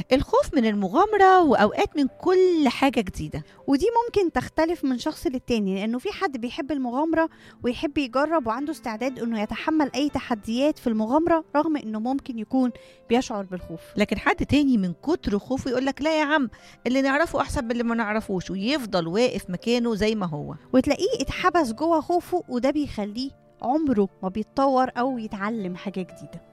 الخوف من المغامرة وأوقات من كل حاجة جديدة. ودي ممكن تختلف من شخص للتاني، لأنه في حد بيحب المغامرة ويحب يجرب وعنده استعداد أنه يتحمل أي تحديات في المغامرة، رغم أنه ممكن يكون بيشعر بالخوف. لكن حد تاني من كتر خوفه يقولك لا يا عم، اللي نعرفه أحسن من اللي ما نعرفوش، ويفضل واقف مكانه زي ما هو. وتلاقيه اتحبس جوه خوفه، وده بيخليه عمره ما بيتطور أو يتعلم حاجة جديدة.